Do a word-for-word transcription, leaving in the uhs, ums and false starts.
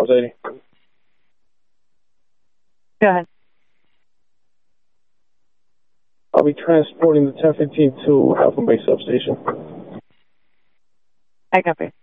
Charles eighty. Go ahead. I'll be transporting the ten fifteen to Alpha Bay substation. I copy.